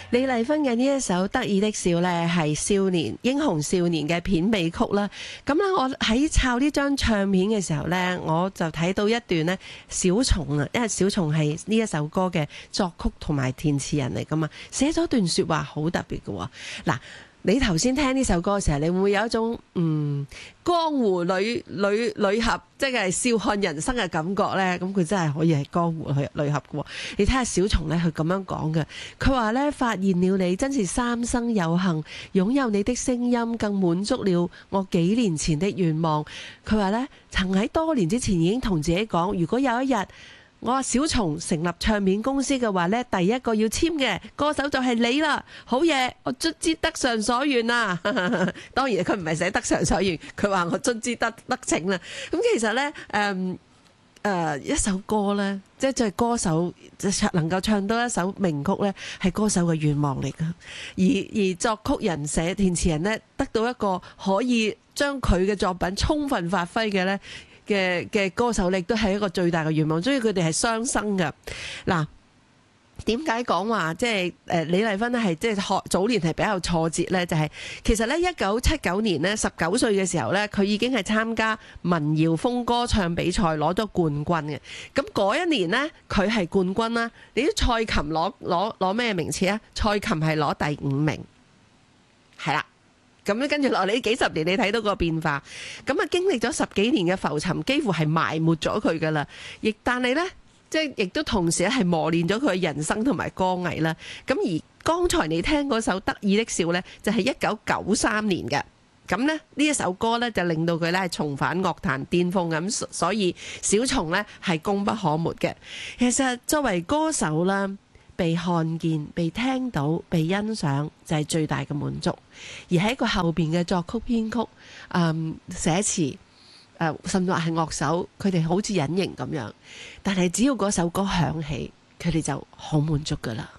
李麗芬嘅呢一首《得意的笑》呢，係少年英雄少年嘅片尾曲啦。咁咧，我喺抄呢張唱片嘅時候呢，我就睇到一段呢小松啊，因為小松係呢一首歌嘅作曲同埋填詞人嚟噶嘛，寫咗段說話好特別嘅。嗱，你頭先聽呢首歌嘅時候，你會唔會有一種江湖女俠，即係笑看人生嘅感覺呢？咁佢真係可以係江湖女俠嘅。你睇下小松呢，佢咁樣講嘅，佢話呢，發現了你真是三生有幸，擁有你的聲音，更滿足了我幾年前的願望。佢話呢，曾喺多年之前已經同自己講，如果有一日我話小松成立唱片公司嘅話呢，第一個要簽嘅歌手就係你啦，好嘢，我卒之得償所願啦。當然佢唔係寫得償所願，佢話我卒之得逞啦。咁其實呢，一首歌呢，即係歌手能夠唱到一首名曲呢，係歌手嘅願望嚟噶。而作曲人寫填詞人呢，得到一個可以將佢嘅作品充分發揮嘅呢。嘅歌手力都係一個最大嘅願望，所以佢哋係雙生嘅。嗱，點解講話即係李麗芬咧係即係早年係比較挫折呢？就係其實呢1979年呢19歲嘅時候呢，佢已經係參加民謠風歌唱比賽攞咗冠軍嘅。咁嗰一年呢，佢係冠軍啦。你啲蔡琴攞咩名次啊？蔡琴係攞第5名，係啦。咁跟住落嚟呢幾十年，你睇到個變化，咁啊經歷咗10幾年嘅浮沉，幾乎係埋沒咗佢噶啦。但係呢，即係亦都同時係磨練咗佢嘅人生同埋歌藝啦。咁而剛才你聽嗰首《得意的笑》呢，就係1993年嘅。咁呢一首歌呢，就令到佢呢係重返樂壇巔峰咁，所以小松呢係功不可沒嘅。其實作為歌手啦，被看見、被聽到、被欣賞就係最大嘅滿足，而喺個後邊嘅作曲編曲、寫詞、甚至話係樂手，佢哋好似隱形咁樣，但係只要嗰首歌響起，佢哋就好滿足噶啦。